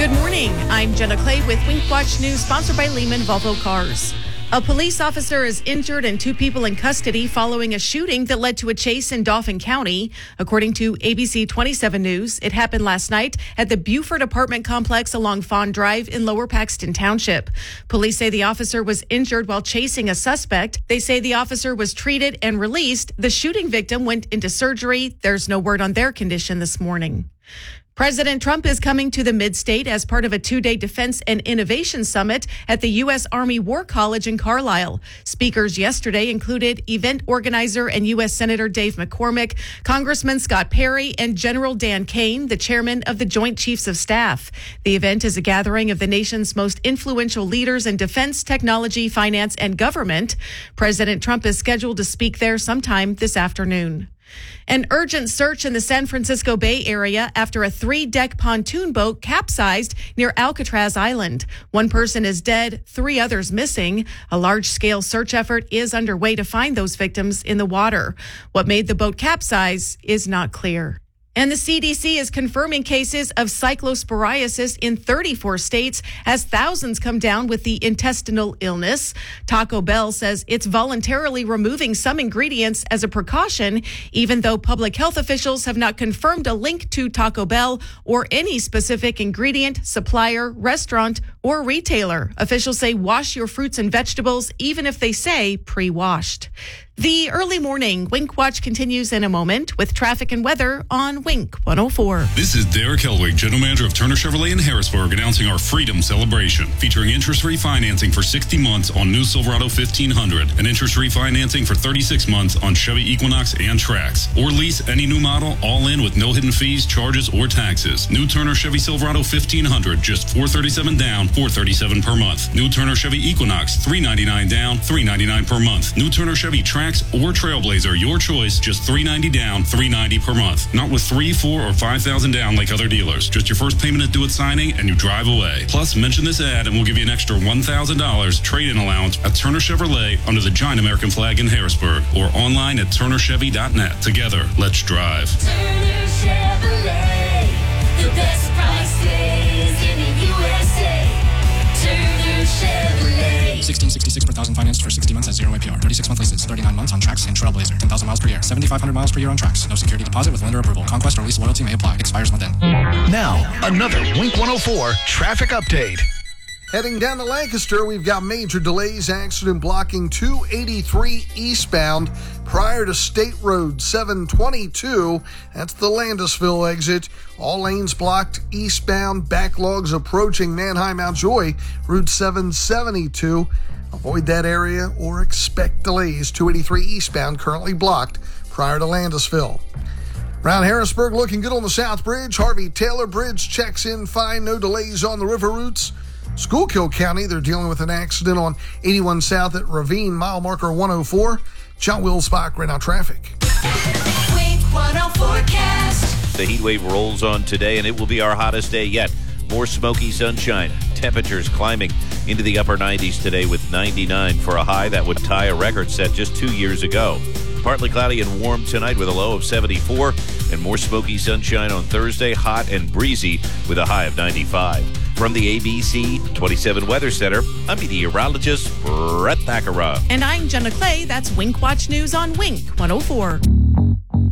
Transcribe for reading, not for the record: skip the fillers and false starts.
Good morning. I'm Jenna Clay with Wink Watch News, sponsored by Lehman Volvo Cars. A police officer is injured and 2 people in custody following a shooting that led to a chase in Dauphin County. According to ABC 27 News, it happened last night at the Buford apartment complex along Fawn Drive in Lower Paxton Township. Police say the officer was injured while chasing a suspect. They say the officer was treated and released. The shooting victim went into surgery. There's no word on their condition this morning. President Trump is coming to the Mid-State as part of a 2-day Defense and Innovation Summit at the U.S. Army War College in Carlisle. Speakers yesterday included event organizer and U.S. Senator Dave McCormick, Congressman Scott Perry, and General Dan Kane, the chairman of the Joint Chiefs of Staff. The event is a gathering of the nation's most influential leaders in defense, technology, finance, and government. President Trump is scheduled to speak there sometime this afternoon. An urgent search in the San Francisco Bay Area after a 3-deck pontoon boat capsized near Alcatraz Island. 1 person is dead, 3 others missing. A large-scale search effort is underway to find those victims in the water. What made the boat capsize is not clear. And the CDC is confirming cases of cyclosporiasis in 34 states as thousands come down with the intestinal illness. Taco Bell says it's voluntarily removing some ingredients as a precaution, even though public health officials have not confirmed a link to Taco Bell or any specific ingredient, supplier, restaurant, or retailer. Officials say wash your fruits and vegetables, even if they say pre-washed. The early morning Wink Watch continues in a moment with traffic and weather on Wink 104. This is Derek Helwig, General Manager of Turner Chevrolet in Harrisburg, announcing our Freedom Celebration, featuring interest-free financing for 60 months on new Silverado 1500 and interest-free financing for 36 months on Chevy Equinox and Trax. Or lease any new model, all in with no hidden fees, charges, or taxes. New Turner Chevy Silverado 1500, just $437 down, $437 per month. New Turner Chevy Equinox, $399 down, $399 per month. New Turner Chevy Trax or Trailblazer, your choice, just $390 down, $390 per month. Not with $3,000, $4,000, or $5,000 down like other dealers. Just your first payment at due at signing and you drive away. Plus, mention this ad and we'll give you an extra $1,000 trade-in allowance at Turner Chevrolet under the giant American flag in Harrisburg or online at turnerchevy.net. Together, let's drive. Turner Chevrolet, the best prices in the USA. Turner Chevrolet. 1666 per thousand financed for 60 months at 0 APR. 36-month leases, 39 months on Trax and Trailblazer. 10,000 miles per year. 7,500 miles per year on Trax. No security deposit with lender approval. Conquest or lease loyalty may apply. Expires month end. Now, another Wink 104 traffic update. Heading down to Lancaster, we've got major delays. Accident blocking 283 eastbound prior to State Road 722. That's the Landisville exit. All lanes blocked eastbound. Backlogs approaching Manheim Mount Joy, Route 772. Avoid that area or expect delays. 283 eastbound currently blocked prior to Landisville. Around Harrisburg, looking good on the South Bridge. Harvey Taylor Bridge checks in fine. No delays on the river routes. Schuylkill County, they're dealing with an accident on 81 South at Ravine, mile marker 104. John Wilsbach, right now traffic. Wink 104 forecast. The heat wave rolls on today, and it will be our hottest day yet. More smoky sunshine. Temperatures climbing into the upper 90s today with 99 for a high that would tie a record set just 2 years ago. Partly cloudy and warm tonight with a low of 74, and more smoky sunshine on Thursday, hot and breezy with a high of 95. From the ABC 27 Weather Center, I'm meteorologist Brett Thakara. And I'm Jenna Clay. That's Wink Watch News on Wink 104.